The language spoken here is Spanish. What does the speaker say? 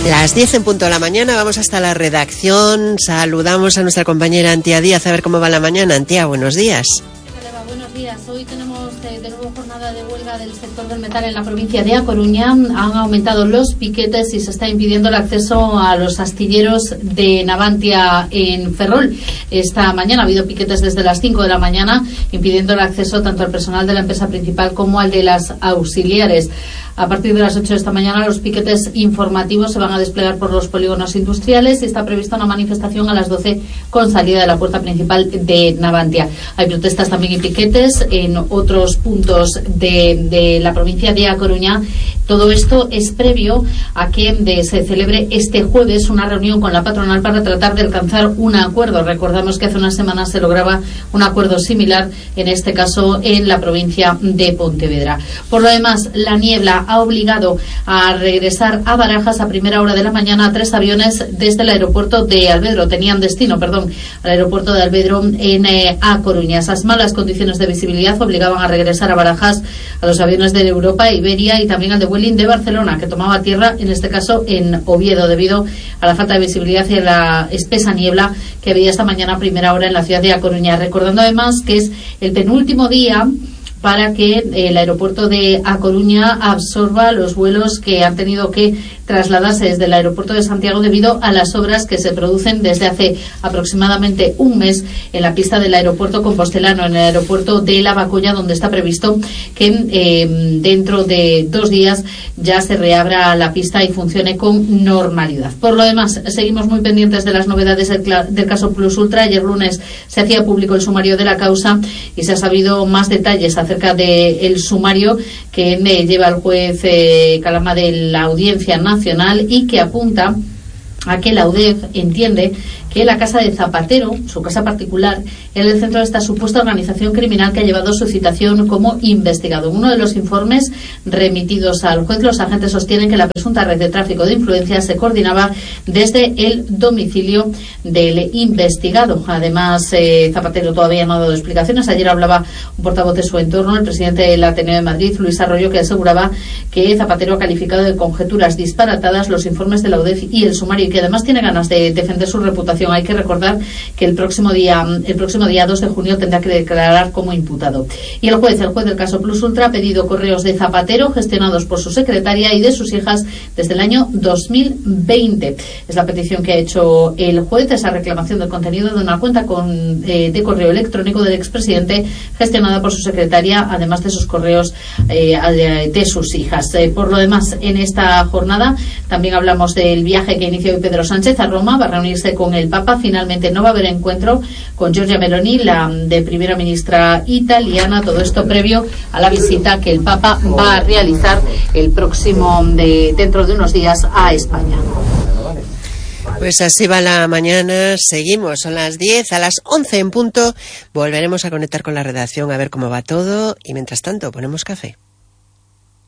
Las 10 en punto de la mañana, vamos hasta la redacción. Saludamos a nuestra compañera Antía Díaz a ver cómo va la mañana. Antía, buenos días. Buenos días. Hoy tenemos de nuevo jornada de huelga del sector del metal en la provincia de A Coruña. Han aumentado los piquetes y se está impidiendo el acceso a los astilleros de Navantia en Ferrol. Esta mañana ha habido piquetes desde las 5 de la mañana, impidiendo el acceso tanto al personal de la empresa principal como al de las auxiliares. A partir de las 8 de esta mañana, los piquetes informativos se van a desplegar por los polígonos industriales y está prevista una manifestación a las 12 con salida de la puerta principal de Navantia. Hay protestas también y piquetes en otros puntos de la provincia de A Coruña. Todo esto es previo a que se celebre este jueves una reunión con la patronal para tratar de alcanzar un acuerdo. Recordamos que hace unas semanas se lograba un acuerdo similar, en este caso en la provincia de Pontevedra. Por lo demás, la niebla ha obligado a regresar a Barajas a primera hora de la mañana a 3 aviones desde el aeropuerto de Alvedro. Tenían destino, al aeropuerto de Alvedro en A Coruña. Esas malas condiciones de visibilidad obligaban a regresar a Barajas a los aviones de Europa, Iberia y también al de Vueling de Barcelona, que tomaba tierra, en este caso en Oviedo, debido a la falta de visibilidad y a la espesa niebla que había esta mañana a primera hora en la ciudad de A Coruña. Recordando además que es el penúltimo día para que el aeropuerto de A Coruña absorba los vuelos que han tenido que trasladarse desde el aeropuerto de Santiago debido a las obras que se producen desde hace aproximadamente un mes en la pista del aeropuerto compostelano, en el aeropuerto de Lavacolla, donde está previsto que dentro de 2 días ya se reabra la pista y funcione con normalidad. Por lo demás, seguimos muy pendientes de las novedades del caso Plus Ultra. Ayer lunes se hacía público el sumario de la causa y se ha sabido más detalles acerca del sumario que lleva el juez Calama de la Audiencia Nacional y que apunta a que la UDEF entiende que la casa de Zapatero, su casa particular, era el centro de esta supuesta organización criminal que ha llevado su citación como investigado. En uno de los informes remitidos al juez, los agentes sostienen que la presunta red de tráfico de influencias se coordinaba desde el domicilio del investigado. Además, Zapatero todavía no ha dado explicaciones. Ayer hablaba un portavoz de su entorno, el presidente del Ateneo de Madrid, Luis Arroyo, que aseguraba que Zapatero ha calificado de conjeturas disparatadas los informes de la UDEF y el sumario, y que además tiene ganas de defender su reputación. Hay que recordar que el próximo día 2 de junio tendrá que declarar como imputado. Y el juez del caso Plus Ultra ha pedido correos de Zapatero gestionados por su secretaria y de sus hijas desde el año 2020. Es la petición que ha hecho el juez, esa reclamación del contenido de una cuenta de correo electrónico del expresidente gestionada por su secretaria, además de sus correos de sus hijas. Por lo demás, en esta jornada también hablamos del viaje que inició hoy Pedro Sánchez a Roma. Va a reunirse con el Papa. Finalmente no va a haber encuentro con Giorgia Meloni, la de primera ministra italiana. Todo esto previo a la visita que el Papa va a realizar dentro de unos días a España. Pues así va la mañana, seguimos, son las 10, a las 11 en punto volveremos a conectar con la redacción a ver cómo va todo y mientras tanto ponemos café.